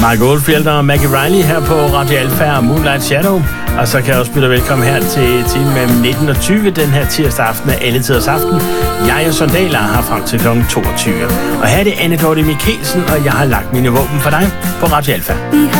Mark Oldfield og Maggie Riley her på Radio Alfa og Moonlight Shadow. Og så kan jeg også byde velkommen her til timen mellem 19 og 20 den her tirsdag aften af alle tiders aften. Jeg og Sondaler har frem til kl. 22. Og her er det Anne Dorte Mikkelsen, og jeg har lagt mine våben for dig på Radio Alfa.